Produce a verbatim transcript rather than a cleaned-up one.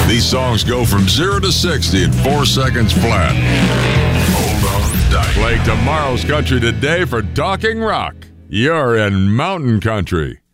These songs go from zero to sixty in four seconds flat. Hold on tight. Play tomorrow's country today for Talking Rock. You're in Mountain Country.